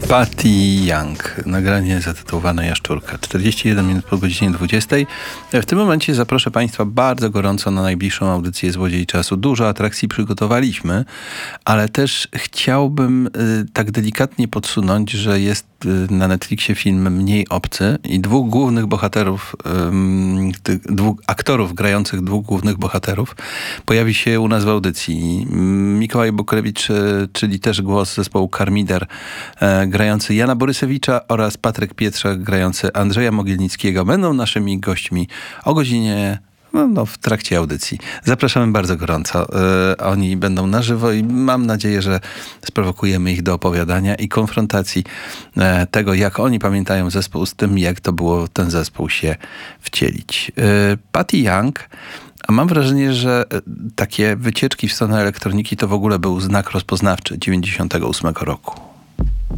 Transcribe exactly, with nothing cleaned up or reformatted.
Patty Young, nagranie zatytułowane Jaszczurka. czterdzieści jeden minut po godzinie dwudziestej. W tym momencie zaproszę Państwa bardzo gorąco na najbliższą audycję Złodziei Czasu. Dużo atrakcji przygotowaliśmy, ale też chciałbym y, tak delikatnie podsunąć, że jest y, na Netflixie film Mniej obcy i dwóch głównych bohaterów, y, tych dwóch aktorów grających dwóch głównych bohaterów pojawi się u nas w audycji. Mikołaj Bukrewicz, y, czyli też głos zespołu Karmider, y, grający Jana Borysewicza oraz Patryk Pietrzak grający Andrzeja Mogielnickiego będą naszymi gośćmi o godzinie No, no, w trakcie audycji. Zapraszamy bardzo gorąco. Yy, oni będą na żywo i mam nadzieję, że sprowokujemy ich do opowiadania i konfrontacji yy, tego, jak oni pamiętają zespół z tym, jak to było ten zespół się wcielić. Yy, Patty Young, a mam wrażenie, że takie wycieczki w stronę elektroniki to w ogóle był znak rozpoznawczy dziewięćdziesiątego ósmego roku.